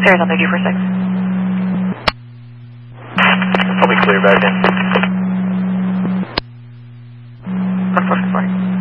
Arizona 3246. I'll be clear back in. 1440.